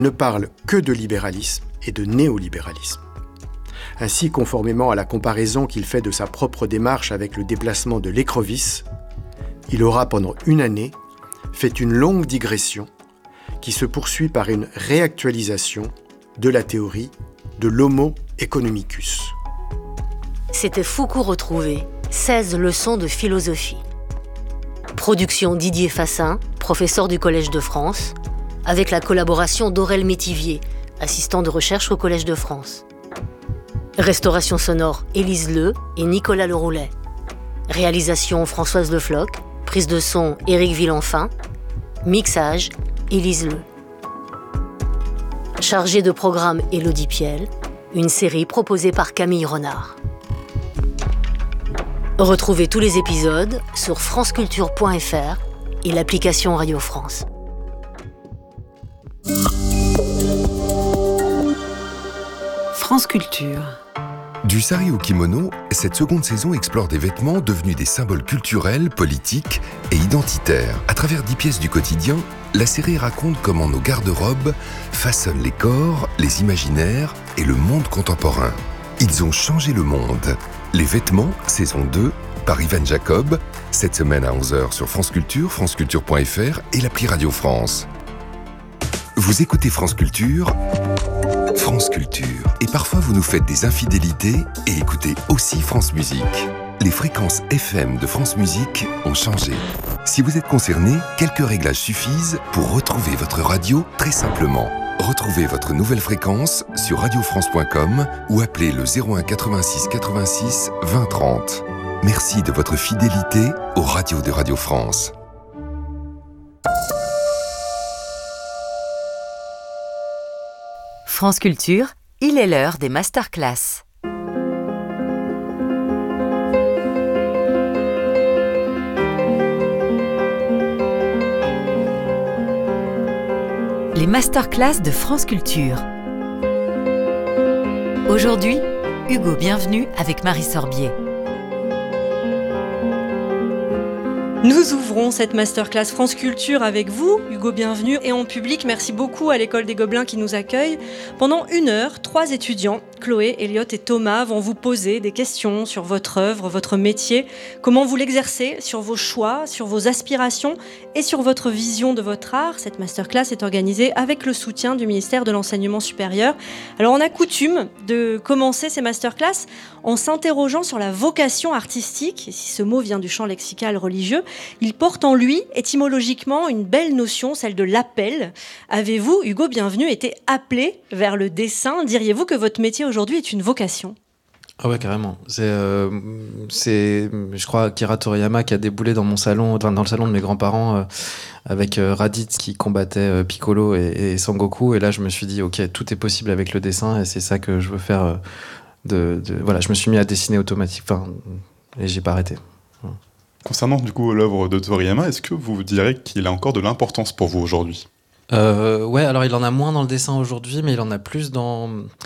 ne parle que de libéralisme et de néolibéralisme. Ainsi, conformément à la comparaison qu'il fait de sa propre démarche avec le déplacement de l'écrevisse, il aura pendant une année fait une longue digression qui se poursuit par une réactualisation de la théorie de l'homo economicus. C'était Foucault retrouvé, 16 leçons de philosophie. Production Didier Fassin, professeur du Collège de France, avec la collaboration d'Aurel Métivier, assistant de recherche au Collège de France. Restauration sonore Élise Leu et Nicolas Leroulet. Réalisation Françoise Lefloc, prise de son Éric Villenfin, mixage Élise Leu. Chargée de programme Élodie Piel, une série proposée par Camille Renard. Retrouvez tous les épisodes sur franceculture.fr et l'application Radio France. France Culture. Du sari au kimono, cette seconde saison explore des vêtements devenus des symboles culturels, politiques et identitaires. À travers 10 pièces du quotidien, la série raconte comment nos garde-robes façonnent les corps, les imaginaires et le monde contemporain. Ils ont changé le monde. Les vêtements, saison 2, par Ivan Jacob, cette semaine à 11h sur France Culture, franceculture.fr et l'appli Radio France. Vous écoutez France Culture, France Culture. Et parfois vous nous faites des infidélités et écoutez aussi France Musique. Les fréquences FM de France Musique ont changé. Si vous êtes concerné, quelques réglages suffisent pour retrouver votre radio très simplement. Retrouvez votre nouvelle fréquence sur radiofrance.com ou appelez le 01 86 86 20 30. Merci de votre fidélité aux radios de Radio France. France Culture, il est l'heure des masterclass. Les masterclass de France Culture. Aujourd'hui, Hugo Bienvenu avec Marie Sorbier. Nous ouvrons cette masterclass France Culture avec vous, Hugo Bienvenu, et en public. Merci beaucoup à l'École des Gobelins qui nous accueille. Pendant 1 heure, 3 étudiants, Chloé, Elliot et Thomas, vont vous poser des questions sur votre œuvre, votre métier, comment vous l'exercez, sur vos choix, sur vos aspirations et sur votre vision de votre art. Cette masterclass est organisée avec le soutien du ministère de l'Enseignement supérieur. Alors, on a coutume de commencer ces masterclass en s'interrogeant sur la vocation artistique, et si ce mot vient du champ lexical religieux, il porte en lui, étymologiquement, une belle notion, celle de l'appel. Avez-vous, Hugo Bienvenu, été appelé vers le dessin ? Diriez-vous que votre métier aujourd'hui est une vocation ? Ah ouais, carrément. C'est, je crois, Akira Toriyama qui a déboulé dans mon salon, dans le salon de mes grands-parents, avec Raditz qui combattait Piccolo et Sangoku. Et là, je me suis dit, ok, tout est possible avec le dessin, et c'est ça que je veux faire. Voilà, je me suis mis à dessiner automatiquement, et j'ai pas arrêté. Concernant du coup l'œuvre de Toriyama, est-ce que vous direz qu'il a encore de l'importance pour vous aujourd'hui ? Ouais, alors il en a moins dans le dessin aujourd'hui, mais il en a plus dans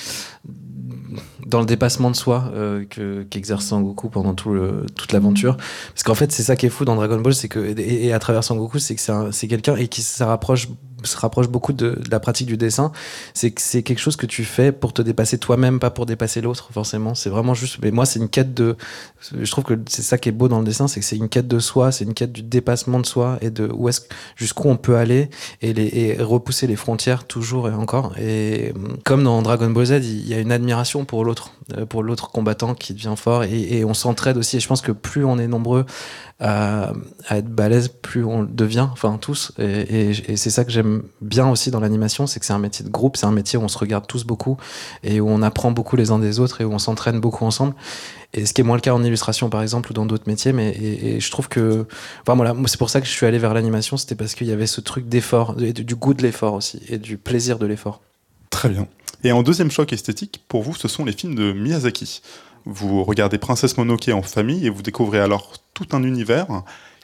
le dépassement de soi qu'exerce Sangoku pendant toute l'aventure. Parce qu'en fait, c'est ça qui est fou dans Dragon Ball, c'est que et à travers Sangoku, c'est que c'est quelqu'un et qui se rapproche beaucoup de la pratique du dessin. C'est que c'est quelque chose que tu fais pour te dépasser toi-même, pas pour dépasser l'autre, forcément. C'est vraiment juste... Mais moi, c'est une quête de... Je trouve que c'est ça qui est beau dans le dessin, c'est que c'est une quête de soi, c'est une quête du dépassement de soi et de jusqu'où on peut aller et repousser les frontières toujours et encore. Et comme dans Dragon Ball Z, il y a une admiration pour l'autre combattant qui devient fort et on s'entraide aussi. Et je pense que plus on est nombreux à être balèze, plus on devient, enfin tous, et c'est ça que j'aime bien aussi dans l'animation, c'est que c'est un métier de groupe, c'est un métier où on se regarde tous beaucoup et où on apprend beaucoup les uns des autres et où on s'entraîne beaucoup ensemble, et ce qui est moins le cas en illustration par exemple ou dans d'autres métiers, et je trouve que enfin, voilà, moi, c'est pour ça que je suis allé vers l'animation, c'était parce qu'il y avait ce truc d'effort, du goût de l'effort aussi et du plaisir de l'effort. Très bien. Et en deuxième choc esthétique, pour vous, ce sont les films de Miyazaki. Vous regardez Princesse Mononoke en famille et vous découvrez alors tout un univers.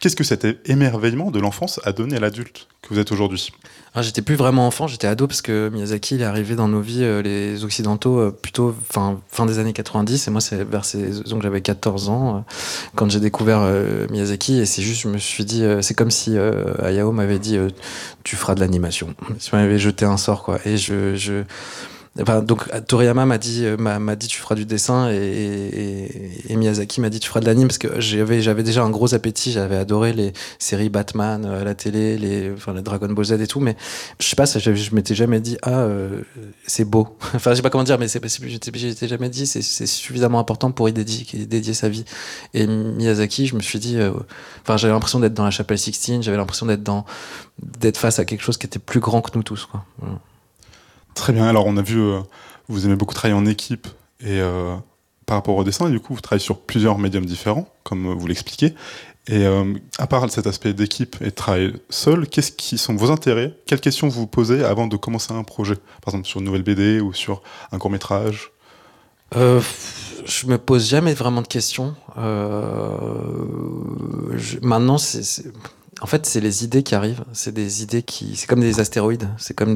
Qu'est-ce que cet émerveillement de l'enfance a donné à l'adulte que vous êtes aujourd'hui ? J'étais plus vraiment enfant, j'étais ado parce que Miyazaki il est arrivé dans nos vies, les occidentaux, plutôt fin des années 90, et moi c'est vers donc j'avais 14 ans quand j'ai découvert Miyazaki, et c'est juste, je me suis dit, c'est comme si Hayao m'avait dit tu feras de l'animation. Tu m'avais jeté un sort, quoi. Et donc Toriyama m'a dit tu feras du dessin, et Miyazaki m'a dit tu feras de l'anime, parce que j'avais déjà un gros appétit, j'avais adoré les séries Batman à la télé, les Dragon Ball Z et tout, mais je sais pas, je m'étais jamais dit c'est beau. Enfin, je sais pas comment dire, mais j'étais jamais dit c'est suffisamment important pour y dédier sa vie. Et Miyazaki, je me suis dit j'avais l'impression d'être dans la chapelle Sixtine, j'avais l'impression d'être face à quelque chose qui était plus grand que nous tous, quoi. Voilà. Très bien, alors on a vu, vous aimez beaucoup travailler en équipe, et par rapport au dessin, et du coup vous travaillez sur plusieurs médiums différents, comme vous l'expliquez, et à part cet aspect d'équipe et de travail seul, qu'est-ce qui sont vos intérêts ? Quelles questions vous posez avant de commencer un projet ? Par exemple sur une nouvelle BD ou sur un court-métrage ? Je me pose jamais vraiment de questions. Maintenant, en fait, c'est les idées qui arrivent. C'est des idées c'est comme des astéroïdes. C'est comme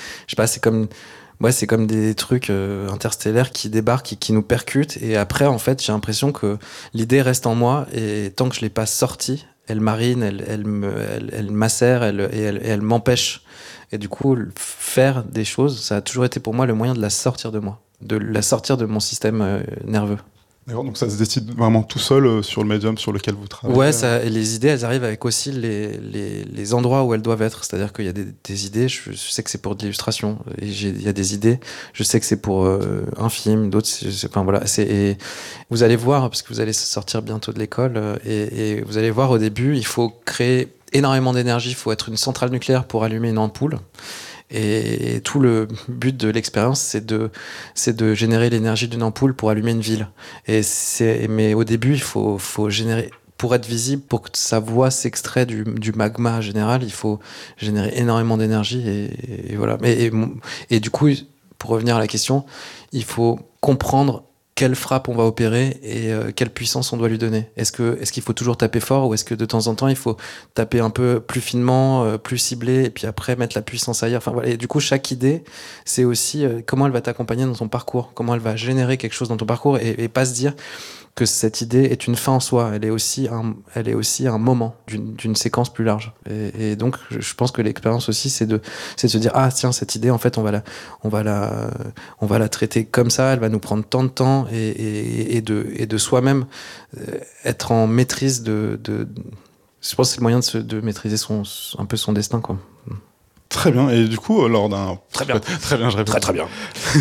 c'est comme des trucs interstellaires qui débarquent et qui nous percutent. Et après, en fait, j'ai l'impression que l'idée reste en moi, et tant que je l'ai pas sortie, elle marine, elle macère, et elle m'empêche. Et du coup, faire des choses, ça a toujours été pour moi le moyen de la sortir de moi, de la sortir de mon système nerveux. D'accord, donc ça se décide vraiment tout seul sur le médium sur lequel vous travaillez. Ouais, et les idées, elles arrivent avec aussi les endroits où elles doivent être. C'est-à-dire qu'il y a des idées, je sais que c'est pour de l'illustration. Et il y a des idées, je sais que c'est pour un film, d'autres, voilà. Et vous allez voir, parce que vous allez sortir bientôt de l'école, et vous allez voir au début, il faut créer énormément d'énergie, il faut être une centrale nucléaire pour allumer une ampoule. Et tout le but de l'expérience, c'est de générer l'énergie d'une ampoule pour allumer une ville. Mais au début, il faut générer, pour être visible, pour que sa voix s'extrait du magma général, il faut générer énormément d'énergie, et voilà. Et du coup, pour revenir à la question, il faut comprendre quelle frappe on va opérer et quelle puissance on doit lui donner. Est-ce qu'il faut toujours taper fort, ou est-ce que de temps en temps il faut taper un peu plus finement, plus ciblé, et puis après mettre la puissance ailleurs. Enfin voilà. Et du coup, chaque idée, c'est aussi comment elle va t'accompagner dans ton parcours, comment elle va générer quelque chose dans ton parcours, et pas se dire que cette idée est une fin en soi. Elle est aussi un moment d'une séquence plus large. Et donc, je pense que l'expérience aussi, c'est de se dire, ah tiens, cette idée, en fait, on va la traiter comme ça, elle va nous prendre tant de temps, et de soi-même être en maîtrise je pense que c'est le moyen de maîtriser un peu son destin, quoi. Très bien. Et du coup, lors d'un... Très bien, je répète. Très bien.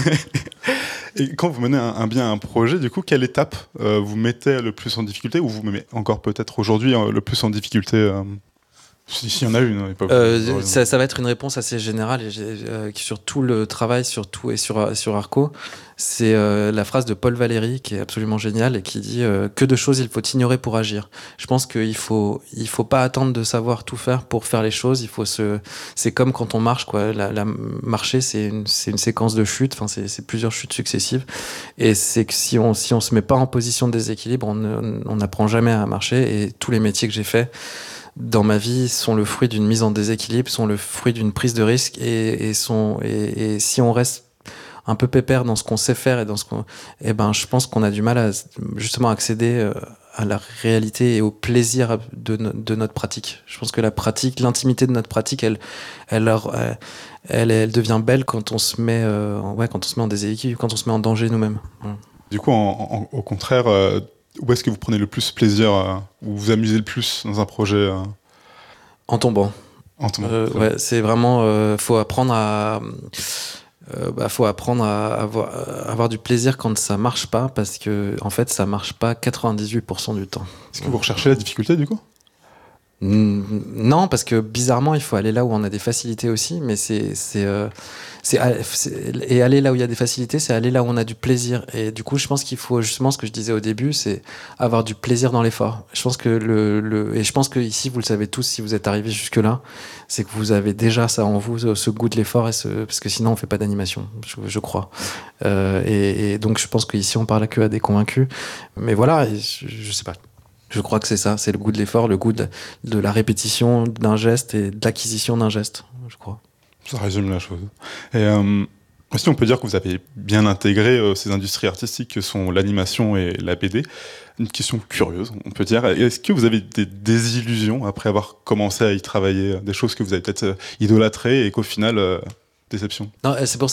Et quand vous menez un projet, du coup, quelle étape vous mettez le plus en difficulté, ou vous mettez encore peut-être aujourd'hui le plus en difficulté s'il y en a une. Ça va être une réponse assez générale, sur tout le travail, et sur Arco. C'est la phrase de Paul Valéry qui est absolument géniale, et qui dit que de choses il faut ignorer pour agir. Je pense qu'il faut pas attendre de savoir tout faire pour faire les choses. C'est comme quand on marche, quoi. Marcher, c'est une séquence de chutes. Enfin, c'est plusieurs chutes successives. Et c'est que si on se met pas en position de déséquilibre, on n'apprend jamais à marcher. Et tous les métiers que j'ai faits dans ma vie sont le fruit d'une mise en déséquilibre, sont le fruit d'une prise de risque, et si on reste un peu pépère dans ce qu'on sait faire et dans ce qu'on, je pense qu'on a du mal à justement accéder à la réalité et au plaisir de notre pratique. Je pense que la pratique, l'intimité de notre pratique, elle devient belle quand on se met en déséquilibre, quand on se met en danger nous-mêmes. Voilà. Du coup, au contraire, où est-ce que vous prenez le plus plaisir, ou vous vous amusez le plus dans un projet En tombant. Ouais, c'est vraiment, faut apprendre à avoir du plaisir quand ça marche pas, parce que en fait ça marche pas 98% du temps. Est-ce que vous recherchez la difficulté du coup ? Non, parce que bizarrement il faut aller là où on a des facilités aussi, mais et aller là où il y a des facilités, c'est aller là où on a du plaisir. Et du coup, je pense qu'il faut justement, ce que je disais au début, c'est avoir du plaisir dans l'effort. Je pense que et je pense que ici, vous le savez tous, si vous êtes arrivés jusque là, c'est que vous avez déjà ça en vous, ce goût de l'effort, parce que sinon on fait pas d'animation, je crois. Et donc je pense qu'ici on parle que à des convaincus. Mais voilà, je sais pas. Je crois que c'est ça, c'est le goût de l'effort, le goût de la répétition d'un geste et de l'acquisition d'un geste, je crois. Ça résume la chose. Et aussi, on peut dire que vous avez bien intégré ces industries artistiques que sont l'animation et la BD. Une question curieuse, on peut dire. Est-ce que vous avez des désillusions après avoir commencé à y travailler, des choses que vous avez peut-être idolâtrées et qu'au final, déception? Non, c'est pour